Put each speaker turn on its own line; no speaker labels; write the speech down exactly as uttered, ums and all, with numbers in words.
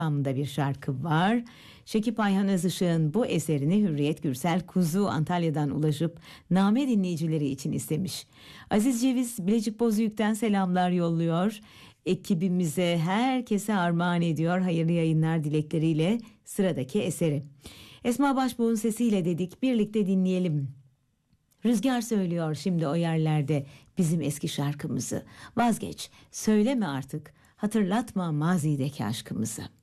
Amda bir şarkı var. Şekip Ayhan Özışık'ın bu eserini Hürriyet Gürsel Kuzu Antalya'dan ulaşıp Name dinleyicileri için istemiş. Aziz Ceviz Bilecik Bozüyük'ten selamlar yolluyor. Ekibimize, herkese armağan ediyor. Hayırlı yayınlar dilekleriyle sıradaki eseri. Esma Başbuğ'un sesiyle dedik, birlikte dinleyelim. Rüzgar söylüyor şimdi o yerlerde bizim eski şarkımızı. Vazgeç, söyleme artık, hatırlatma mazideki aşkımızı.